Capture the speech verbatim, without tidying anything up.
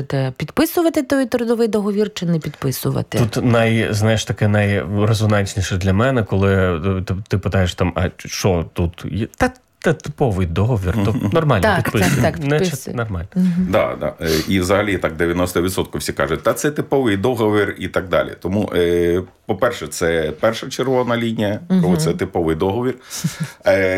скажете, підписувати той трудовий договір чи не підписувати? Тут най, знаєш, таке найрезонансніше для мене, коли ти, ти питаєш там, а що тут є? Та Та типовий договір, то нормально так, підписує. Так, так, підписує. Нормально. Угу. Да, да. І взагалі так дев'яносто відсотків всі кажуть, та це типовий договір і так далі. Тому, по-перше, це перша червона лінія, коли це типовий договір.